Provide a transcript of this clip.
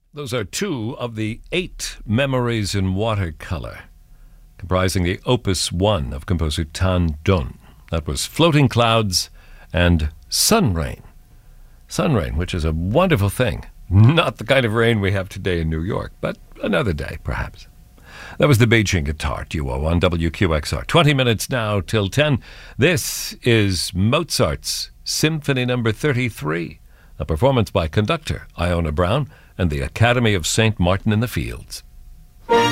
Those are two of the 8 memories in watercolor, comprising the Opus 1 of composer Tan Dun. That was Floating Clouds and Sun Rain. Sun rain, which is a wonderful thing. Not the kind of rain we have today in New York, but another day, perhaps. That was the Beijing Guitar Duo on WQXR. 20 minutes now till 10. This is Mozart's Symphony No. 33, a performance by conductor Iona Brown and the Academy of St. Martin in the Fields.